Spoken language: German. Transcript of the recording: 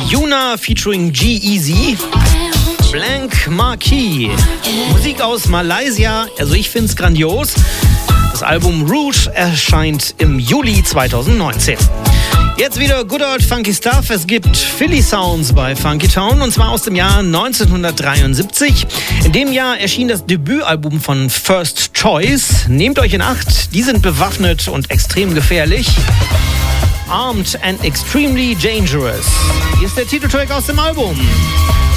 Yuna featuring G-Eazy. Blank Marquee. Musik aus Malaysia, also ich find's grandios. Das Album Rouge erscheint im Juli 2019. Jetzt wieder Good Old Funky Stuff. Es gibt Philly Sounds bei Funky Town und zwar aus dem Jahr 1973. In dem Jahr erschien das Debütalbum von First Choice. Nehmt euch in Acht, die sind bewaffnet und extrem gefährlich. Armed and Extremely Dangerous. Hier ist der Titeltrack aus dem Album.